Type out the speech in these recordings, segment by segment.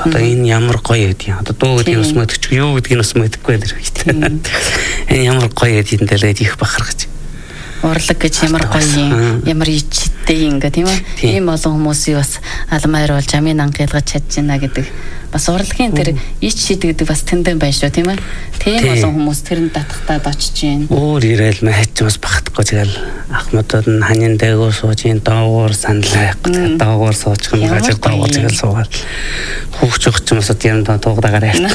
Одоо энэ ямар гоё гэдэг юм. Одоо дуу гэдэг нь бас мэдчих юу гэдгийг бас мэдэхгүй байдаг хэрэгтэй. Энэ ямар гоё гэдэг энэ дэлгээд их бахархаж. Урлаг гэж ямар гоё юм, ямар ичтэй юм гэ тийм ээ. Ийм олон хүмүүсийг бас алмаар болж амын ангилгаж чадж байна гэдэг. Бас урлагийн тэр ич шид гэдэг бас тэндэн байна шүү тийм ээ. Тийм олон хүмүүс тэрэнд татахтаад очиж гин. Өөр ирээл мэхэж бас бахахгүй тэгэл ахмадууд нь ханин дээгүүр сууж ин доогуур саналаа гэдэг. Доогуур сууж юм гажиг доогуур тэгэл суугаад хүүхч өгч юм асууд юм дуугдаагаар яа.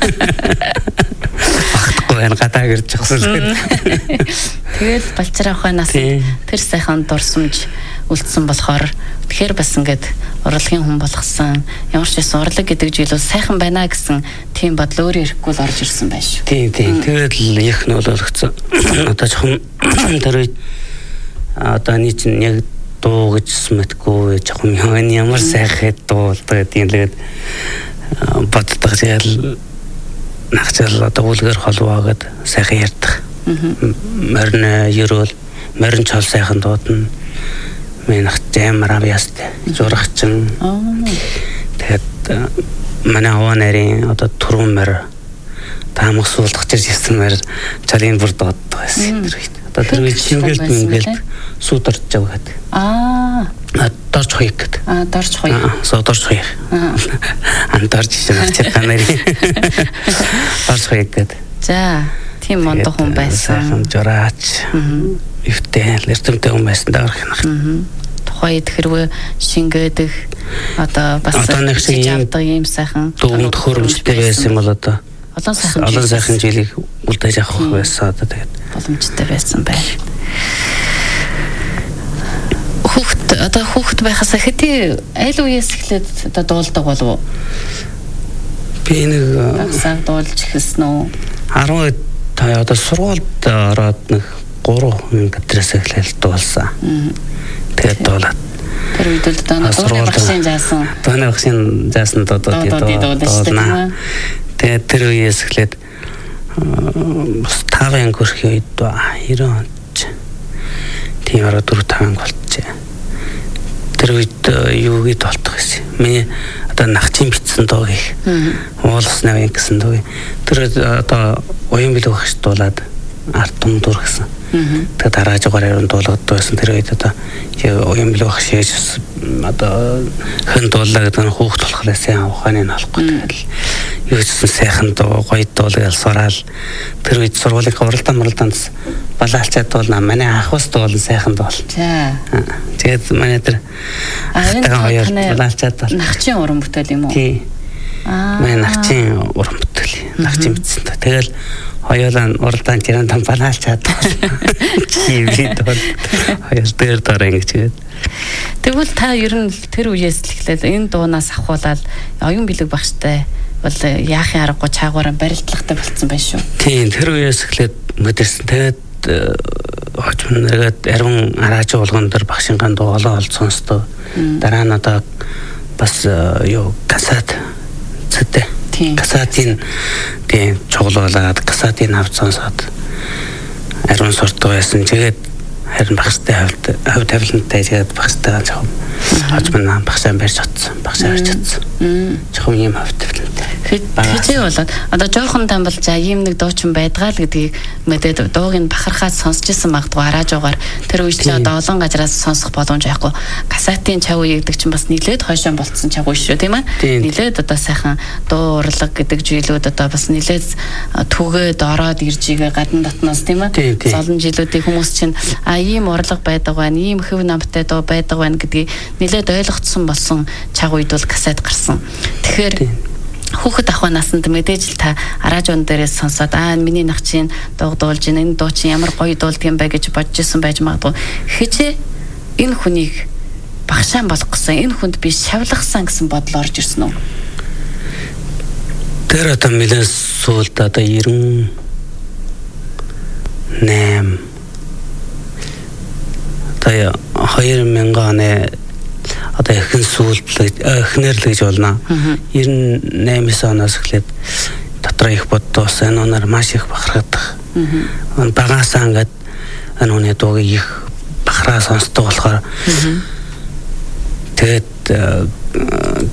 Бахахгүй гадаа гэрж зогсол. Тэгэл балчраа ухаанаас тэр сайхан дурсамж үлдсэн болохоор тэгэхээр бас ингээд урлагийн хүн болгосон. Ямар ч байсан урлаг гэдэг зүйл бол сайхан байна гэсэн тийм бодол өөрөө ирэхгүй л орж ирсэн байх шүү. Тийм. Тэгэл их нь болгоцсон. Одоо жоохон тэр үед одоо нэг чинь яг дуу гэж мэдгүй жоохон ямар сайхан дуулдаг гэдэг лгээд боддог. Тэгэл нахчаал одоо үлгэр холвоогээд сайхан ярьдаг. Морин ерөөл морин чол сайхан дуудана. Минах жамар авьяастай зурагчин. Тэгээд манай аваа нарийн одоо түрүүн мөр таамаг суулгах гэж ирсэн мөр чалын бүр дууддаг байсан. Одоо тэр үед шингэлт мингэлт суудорж яваад. Дорж хуйг гэдэг. Дорж хуйг. Суудорж хуйг. Антарж шинэ нарийн. Дорж хуйг гэдэг. За, тийм мондох хүн байсан. Жураач. Ивтэй эрдэмтэй хүн байсан даа гэх юм. Тухайд хэрвээ шингээдэг одоо бас авдаг юм сайхан дүүнд хөрөмжтэй байсан бол одоо олон сайхан жилийг үлдээж авах байсан одоо тэгээд боломжтой байсан байна. Хүүхэд байхаас хэдий аль үеэс эхлээд одоо дуулдаг болов уу? Би нэг сар дуулж эхэлсэн үү? 10 та одоо сургуульд ороод нэг 3 гадраас эхлээл дуулсан. Тэгээд дуулаад. Тэр үед л дууны багшийн заасан. Дууны багшийн заасан дуулна. Тэгээд тэр үеэс эхлээд 5 анги хүрэх үед 90 онд тийм 4-5 анги болчихжээ. Тэр үед юу гээд болтох гэсэн. Миний одоо нахчин битсэн дуу гэх. Уулс навын гэсэн дуу. Тэр одоо уян билүү багш дуулаад арт тумдуур гэсэн. Тэгээд дараажгаар яруу дуулаад байсан тэр үед одоо уян билүү багш хийж одоо хэн дуулаа гэдэг нь хүүхд болохоор сайн ухааны нь олохгүй. Тэгэл юу гэсэн сайхан дуу гоё дуулаад сураал тэр үед сургуулийн уралдаанд балаалчаад дуулна. Манай ахвас дуулан сайхан дуул. За. Тэгээд манай тэр энэ балаалчаад дуу. Нахчин уран бүтээл юм уу? Тий. Манай нахчин уран бүтээл. Нахчин битсэн. Тэгэл хоёулаа уралдаанд тиран балаалчаад чи бид хоёул дээр дараа ингэж гээд. Тэгвэл та ер нь тэр үеэс л эхлээд энэ дуунаас ахуулаад оюун билэг багштай бол яахын аргагүй чаагаараа барилдлагатай болцсон байх шүү. Тийм тэр үеэс эхлээд мэдэрсэн. Тэгээд хожим нэгээд арван арааж болгон дээр багшингаан дуу олон сонсдог. Дараа нь одоо бас юу касат цэдэ. Касатын тийм чоглуулаад касатын авч сонсоод арван сурдаг байсан. Тэгээд харин багштай хавь тавилантай тэгээд багштай жоохон хожим багшаа барьж чадсан. Багшаа барьж чадсан. Жоохон юм хавь тавилантай. Хэзээ болоод одоо жоохон тань бол за ийм нэг дуучин байдгаа л гэдгийг мэдээд дууг нь бахархаад сонсч исэн магадгүй араажгаар тэр үед ч одоо олон газараас сонсох боломж байхгүй. Касатын чав үе гэдэг чинь бас нилээд хойшоо болцсон чав үе шүү тийм ээ. Нилээд одоо сайхан дуу урлаг гэдэг зүйлүүд одоо бас нилээд түгээд ороод ирж игээ гадна дотноос тийм ээ. Олон жилүүдийн хүмүүс чинь ийм урлаг байдаг байна, ийм хөв намтай дуу байдаг байна гэдгийг нилээд ойлгоцсон болсон чав үед бол касет гарсан. Тэгэхээр хүүхэд ахуй насанд мэдээж л та араажон дээрээс сонсоод миний нахчин дуулж энэ дуу чинь ямар гоё дуулдаг юм бэ гэж бодож исэн байж магадгүй. Хичээ энэ хүнийг багшаан болгосон, энэ хүнд би шавлгасан гэсэн бодол орж ирсэн үү? Тэр одоо нэлээд сүүлд одоо 98 одоо 2000 оны одоо ихэнх сүүлд эхнэр л гэж болно. 98 оноос эхлээд дотор их боддоос энэ оноор маш их бахархдаг. Багаасаа ингээд энэ хүний дууг их бахараа сонсдог болохоор тэгээд тийм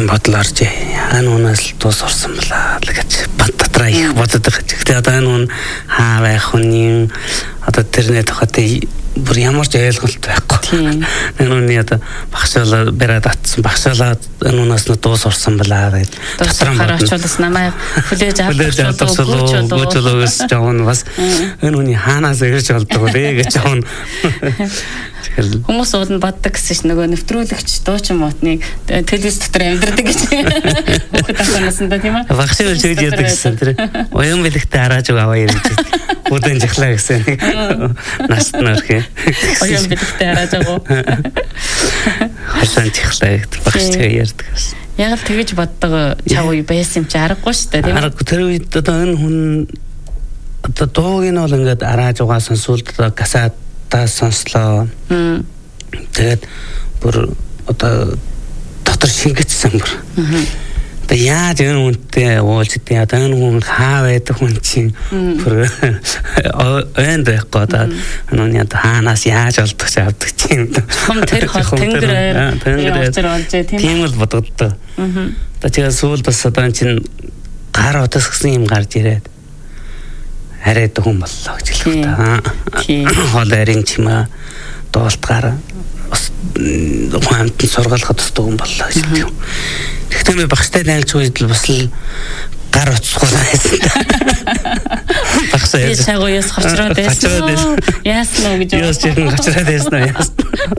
тийм бодол орж энэ үнээс л дуус орсон балаа гэж бат дотроо их бодод байгаа. Гэхдээ одоо энэ хүн хаа байх хүн одоо тэрний тухайд бүр ямар ч ойлголт байхгүй. Энэ үний одоо багшаалаа бариад атсан багшаалаа энэ үнээс нь дуус орсон балаа гэж дотроо хараачлаас намайг хүлээж авах гүйцэлгөөс жоон бас энэ үний хаанаас ирж болдог вэ гэж жоон хүмүүс уулын боддог гэсэн чинь нөгөө нэвтрүүлэгч дуучин муутныг телевиз дотор амьдэрдэг гэж хүүхэд ахнаас нь тийм ээ багшаа шийд яадаг гэсэн тэр уян бэлэгтээ арааж аваа ярьж бүдэн жахлаа гэсэн наст нэрхээ уян бэлэгтээ арааж аваа хашаан жахлаа гэдэг багштай ярьдаг гэсэн яг л тэгэж боддог чав уу байсан юм чи аргагүй шүү дээ тийм ээ аргагүй тэр үед одоо энэ хүн одоо дууг нь бол ингээд арааж угаасан сүлд одоо касаад та сонслоо. Тэгээд бүр одоо дотор шингэцсэн бүр. Одоо яаж энэ үнтэй уулз дээ. Одоо энэ хүн хаа байдаг хүн чинь бүр ойнд байхгүй одоо нүний одоо хаанаас яаж олдох ч авдаг тийм. Хом тэр хол тэнгэр тийм л бодогддог. Одоо тэгээд сүүл бас одоо чинь гар утасгсан юм гарч ирээд хараад хүн боллоо гэж хэлэх та. Хол арийн чимээ дуултгаар бас хамтан сургаалахад тусдаг хүн боллоо гэж хэлдэг. Тэгтээ би багштай дайлж үед л бас л гар утсахгүй байсан. Багшаа яаж чагууяас хачраад байсан. Яасан уу гэж яас чихэн хачраад байсан уу яас.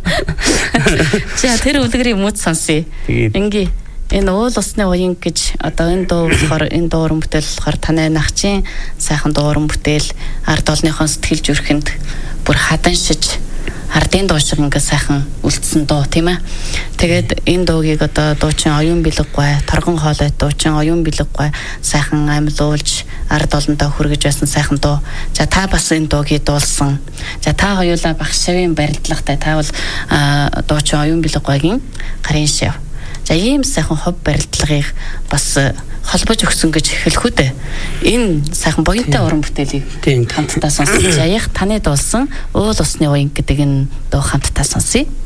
За тэр үлгэрийн мөд сонсъё. Ингээ энэ уул усны уян гэж одоо энэ дуу болохоор энэ дууран бүтээл болохоор танай нахчин сайхан дууран бүтээл ард олныхон сэтгэл зүрхэнд бүр хаданшиж ардын дуу шиг ингээ сайхан үлдсэн дуу тийм ээ. Тэгээд энэ дуугийг одоо дуучин оюун бэлэггүй торгон хоолой дуучин оюун бэлэггүй сайхан амьлуулж ард олонтой хүргэж байсан сайхан дуу. За та бас энэ дуугийг дуулсан. За та хоёулаа багшавын барилдлагатай та бол дуучин оюун бэлэггүйгийн гарын шав. За ийм сайхан хов барилдлагыг бас холбож өгсөн гэж хэлэх үү дээ. Энэ сайхан буянтай уран бүтээлийг хамтдаа сонсож яах таны дуулсан уул усны уян гэдэг энэ дуу хамтдаа сонсъё.